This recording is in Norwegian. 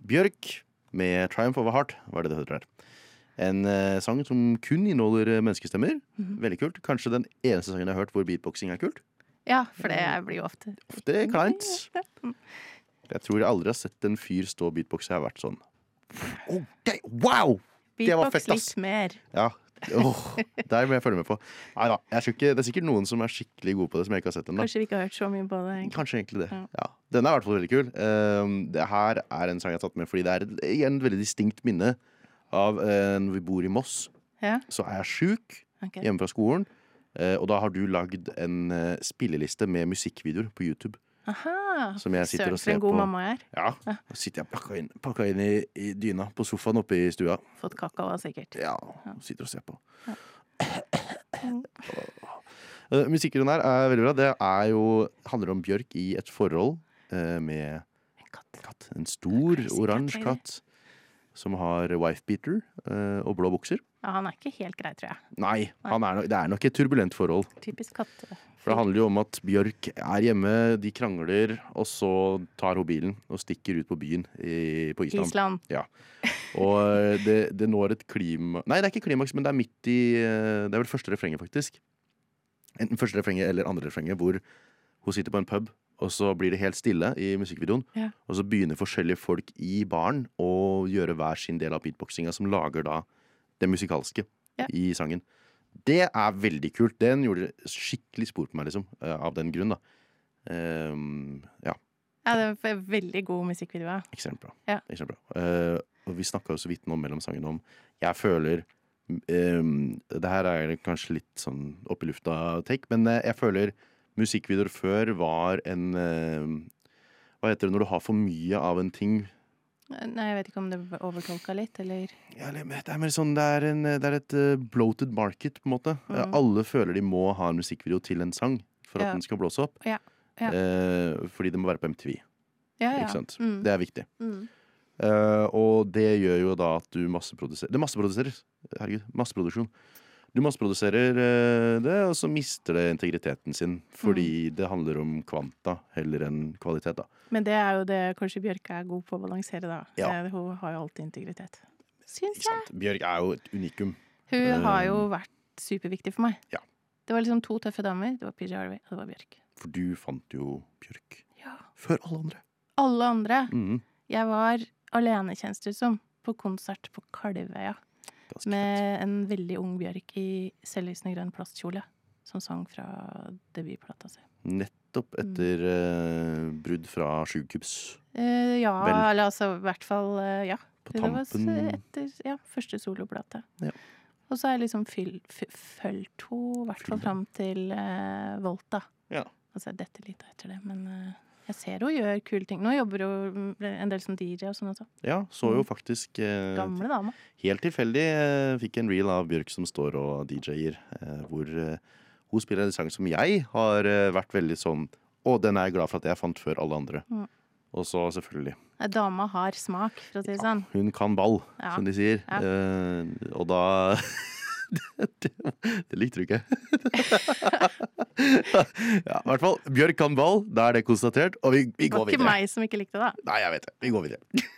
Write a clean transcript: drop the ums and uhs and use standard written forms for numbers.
Bjørk med Triumph of a Heart, var det heter her. En sang som kun inneholder menneskestemmer. Veldig kult. Kanskje den eneste sangen jeg har hørt hvor beatboxing er kult. Ja, for det blir jo ofte kleint. Jeg tror jeg aldri har sett en fyr stå og beatboxe. Jeg har vært sånn wow! Det var fett, ass. Litt mer. Ja, der må jeg følge med på. Neida, det er sikkert noen som er skikkelig gode på det, som jeg ikke har sett ennå. Kanskje vi ikke har hørt så mye på det, egentlig. Kanskje egentlig det, ja. Den er i hvert fall veldig kul. Det her er en sang jeg har tatt med, fordi det er igjen et veldig distinkt minne av når vi bor i Moss. Ja. Så er jeg syk hjemme fra skolen, og da har du lagd en spilleliste med musikkvideoer på YouTube. Aha, som jeg sitter og ser på. Søren for en god mamma jeg er. Ja, da sitter jeg pakka inn i dyna på sofaen oppe i stua. Fått kakao sikkert. Ja, sitter og ser på. Musikken her er veldig bra. Det handler om Bjørk i et forhold med en katt. En stor, oransje katt som har wifebeater og blå bukser. Ja, han er ikke helt grei, tror jeg. Nei, det er nok et turbulent forhold. Typisk katt. For det handler jo om at Bjørk er hjemme, de krangler, og så tar hun bilen og stikker ut på byen på Island. Ja. Og det når et Nei, det er ikke klimaks, men det er midt i det er vel første refrenget, faktisk. Enten første refrenget eller andre refrenget, hvor hun sitter på en pub, og så blir det helt stille i musikkvideoen. Ja. Og så begynner forskjellige folk i baren å gjøre hver sin del av beatboxinga, som lager da det musikalske i sangen. Det er veldig kult. Den gjorde skikkelig spor på meg, liksom, av den grunn, da. Ja, det er veldig god musikkvideo. Ekstremt bra. Og vi snakket jo så vidt nå mellom sangen om jeg føler det her er kanskje litt sånn opp i lufta take, men jeg føler musikkvideoer før var en hva heter det når du har for mye av en ting? Nei, jeg vet ikke om det overtolka litt, eller? Ja, det er mer sånn, det er et bloated market, på en måte. Alle føler de må ha en musikkvideo til en sang for at den skal blåse opp. Fordi det må være på MTV. Ikke sant? Det er viktig. Og det gjør jo da at du masseproduserer. Det masseproduseres. Herregud, masseproduksjon. Du masseproduserer det, og så mister det integriteten sin, fordi det handler om kvanta heller enn kvalitet, da. Men det er jo det kanskje Bjørk er god på å balansere, da. Ja. Hun har jo alltid integritet. Syns jeg. Bjørk er jo et unikum. Hun har jo vært superviktig for meg. Ja. Det var liksom 2 tøffe damer. Det var PJ Harvey, og det var Bjørk. For du fant jo Bjørk. Ja. Før alle andre. Alle andre. Jeg var alenekjenester som på konsert på Kalvøya. Med en veldig ung Bjørk i selvlysende grønn plastkjole som sang fra debutplata si. Nettopp etter brudd fra Sjukubs. Ja, eller altså i hvert fall, ja. På tampen. Det var etter, første soloplate. Ja. Og så har jeg liksom følt henne, i hvert fall fram til Volta. Ja. Altså dette litt etter det, men... Jeg ser hun gjør kule ting. Nå jobber hun en del som DJ og sånn også. Ja, så jo faktisk... Gamle dame. Helt tilfeldig fikk en reel av Bjørk som står og DJ-er, hvor hun spiller en sang som jeg har vært veldig sånn, den er jeg glad for at jeg fant før alle andre. Og så selvfølgelig. Dama har smak, for å si det sånn. Hun kan ball, som de sier. Og da... det likte du ikke. Ja, i hvert fall, Bjørk kan ball, da er det konstatert, og vi går videre. Det var ikke meg som ikke likte det. Nei, jeg vet det. Vi går videre.